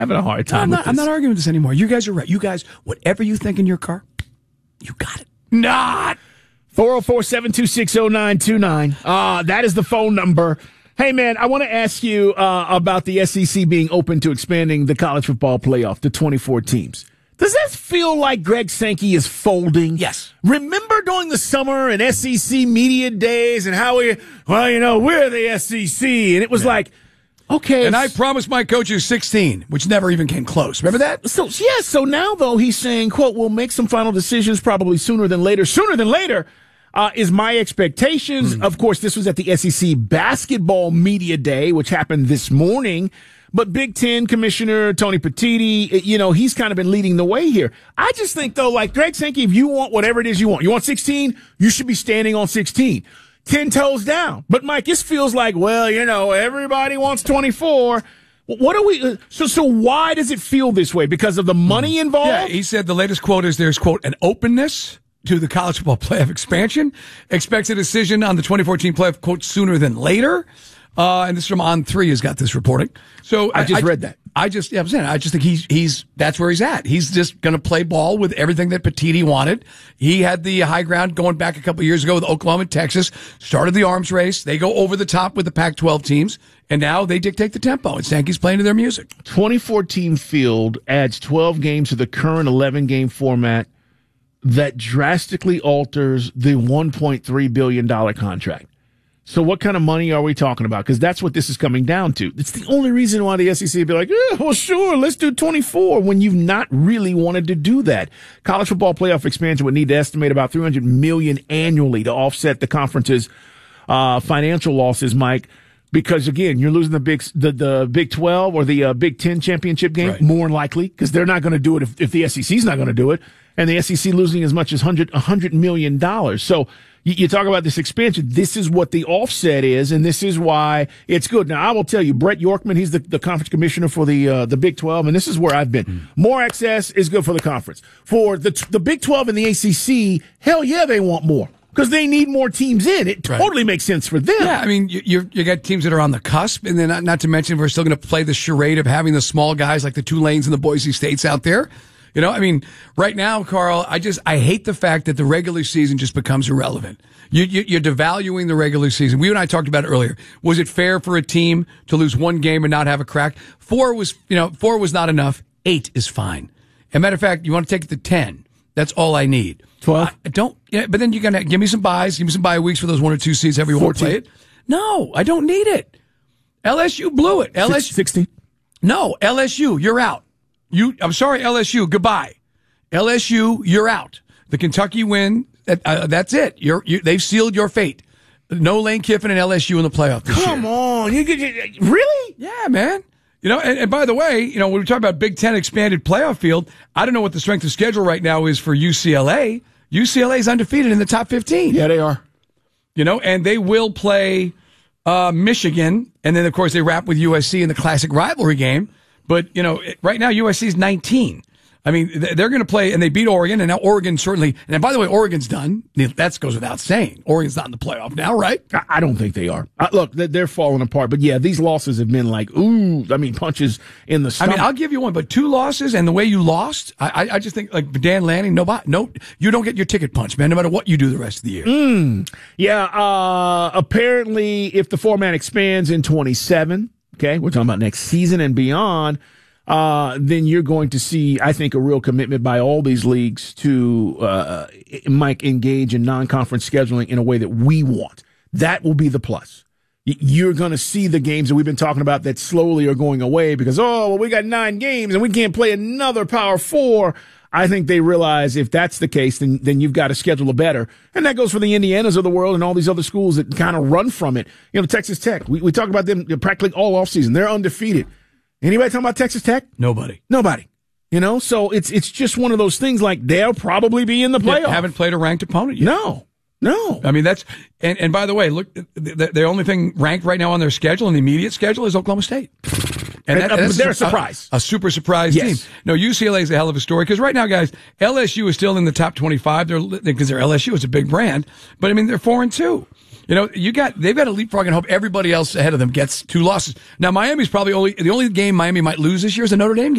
having a hard time. I'm not arguing with this anymore. You guys are right. You guys, whatever you think in your car, you got it. Not 404-726-0929. That is the phone number. Hey, man, I want to ask you about the SEC being open to expanding the college football playoff to 24 teams. Does this feel like Greg Sankey is folding? Yes. Remember during the summer and SEC media days and how we're the SEC. And it was like, okay. And I promised my coaches 16, which never even came close. Remember that? So now, though, he's saying, quote, we'll make some final decisions probably sooner than later. Sooner than later is my expectations. Of course, this was at the SEC basketball media day, which happened this morning. But Big Ten Commissioner Tony Petitti, he's kind of been leading the way here. I just think, though, like Greg Sankey, if you want whatever it is you want 16, you should be standing on 16. 10 toes down. But, Mike, this feels like, everybody wants 24. What are we so why does it feel this way? Because of the money involved? Yeah, he said the latest quote is there's, quote, an openness to the college football playoff expansion. Expects a decision on the 2014 playoff, quote, sooner than later. And this is from On3 has got this reporting. So I read that. I'm saying, I just think he's that's where he's at. He's just going to play ball with everything that Petitti wanted. He had the high ground going back a couple of years ago with Oklahoma and Texas, started the arms race. They go over the top with the Pac-12 teams, and now they dictate the tempo, and Sankey's playing to their music. 24-team field adds 12 games to the current 11-game format that drastically alters the $1.3 billion contract. So what kind of money are we talking about? Because that's what this is coming down to. It's the only reason why the SEC would be like, sure, let's do 24 when you've not really wanted to do that. College football playoff expansion would need to estimate about $300 million annually to offset the conference's financial losses, Mike. Because again, you're losing the Big 12 or the Big 10 championship game, right, more than likely, because they're not going to do it if the SEC's not going to do it, and the SEC losing as much as $100 million. So you talk about this expansion. This is what the offset is, and this is why it's good. Now, I will tell you, Brett Yorkman, he's the conference commissioner for the Big 12, and this is where I've been. More access is good for the conference. For the Big 12 and the ACC, hell yeah, they want more. Because they need more teams in. It totally makes sense for them. Yeah, I mean, you got teams that are on the cusp, and then not to mention we're still going to play the charade of having the small guys like the Tulanes and the Boise States out there. I mean, right now, Carl, I hate the fact that the regular season just becomes irrelevant. You're devaluing the regular season. We and I talked about it earlier. Was it fair for a team to lose one game and not have a crack? 4 was not enough. 8 is fine. As a matter of fact, you want to take it to 10. That's all I need. 12? But then you're going to give me some buys. Give me some bye weeks for those 1 or 2 seeds, however you want to play it. No, I don't need it. LSU blew it. 16? No, LSU, you're out. I'm sorry, LSU, goodbye. LSU, you're out. The Kentucky win, that's it. They've sealed your fate. No Lane Kiffin and LSU in the playoff this year. Come on. Really? Yeah, man. And by the way, when we talk about Big Ten expanded playoff field, I don't know what the strength of schedule right now is for UCLA. UCLA is undefeated in the top 15. Yeah, they are. And they will play Michigan, and then, of course, they wrap with USC in the classic rivalry game. But, right now, USC is 19. I mean, they're going to play, and they beat Oregon, and now Oregon certainly, and by the way, Oregon's done. That goes without saying. Oregon's not in the playoff now, right? I don't think they are. Look, they're falling apart. But yeah, these losses have been like, punches in the stomach. I mean, I'll give you one, but 2 losses and the way you lost, I just think, like Dan Lanning, you don't get your ticket punched, man, no matter what you do the rest of the year. Yeah, apparently, if the format expands in 27, okay, we're talking about next season and beyond, then you're going to see, I think, a real commitment by all these leagues to, Mike, engage in non-conference scheduling in a way that we want. That will be the plus. You're going to see the games that we've been talking about that slowly are going away because, we got 9 games and we can't play another Power 4. I think they realize if that's the case, then you've got to schedule a better. And that goes for the Indianas of the world and all these other schools that kind of run from it. Texas Tech, we talk about them practically all offseason. They're undefeated. Anybody talking about Texas Tech? Nobody. So it's just one of those things like they'll probably be in the playoffs. Haven't played a ranked opponent yet. No. I mean, that's, and by the way, look, the only thing ranked right now on their schedule, in the immediate schedule, is Oklahoma State. And they're a surprise. A super surprise team. No, UCLA is a hell of a story because right now, guys, LSU is still in the top 25 because they're LSU. It's a big brand. But, I mean, they're 4-2. they've got to leapfrog and hope everybody else ahead of them gets 2 losses. Now, Miami's probably the only game Miami might lose this year is a Notre Dame game.